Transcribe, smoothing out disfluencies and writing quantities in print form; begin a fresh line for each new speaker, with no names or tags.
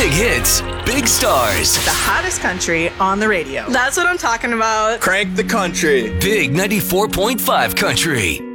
Big hits, big stars.
The hottest country on the radio.
That's what I'm talking about.
Crank the country.
Big 94.5 country.